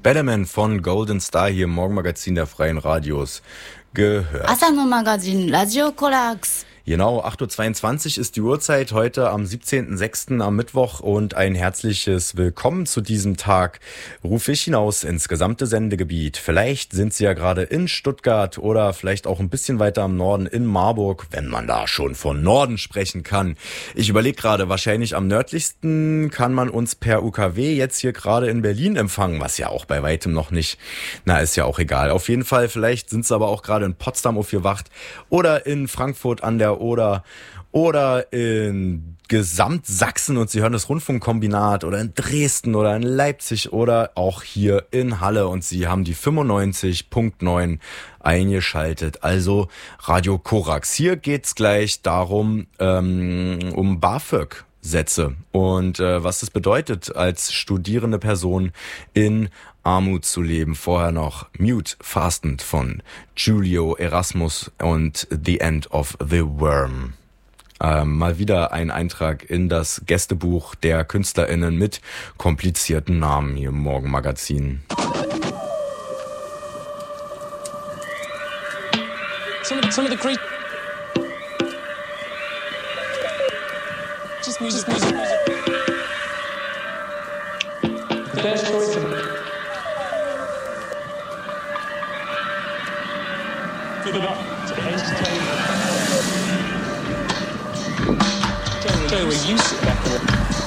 Bedeman von Golden Star hier im Morgenmagazin der Freien Radios gehört. 朝のマガジンラジオコラックス Genau, 8.22 Uhr ist die Uhrzeit, heute am 17.06. am Mittwoch, und ein herzliches Willkommen zu diesem Tag rufe ich hinaus ins gesamte Sendegebiet. Vielleicht sind Sie ja gerade in Stuttgart oder vielleicht auch ein bisschen weiter am Norden in Marburg, wenn man da schon von Norden sprechen kann. Ich überlege gerade, wahrscheinlich am nördlichsten kann man uns per UKW jetzt hier gerade in Berlin empfangen, was ja auch bei weitem noch nicht, ist ja auch egal. Auf jeden Fall, vielleicht sind Sie aber auch gerade in Potsdam aufgewacht oder in Frankfurt an der Oder in Gesamtsachsen und Sie hören das Rundfunkkombinat oder in Dresden oder in Leipzig oder auch hier in Halle und Sie haben die 95.9 eingeschaltet, also Radio Korax. Hier geht's gleich darum, um BAföG-Sätze und was es bedeutet, als studierende Person in Armut zu leben. Vorher noch Mute Fastend von Julio Erasmus und The End of the Worm. Mal wieder ein Eintrag in das Gästebuch der KünstlerInnen mit komplizierten Namen hier im Morgenmagazin. Some of the great... Just music. The best choice of... Good enough to entertain. Joe, will you sit back and...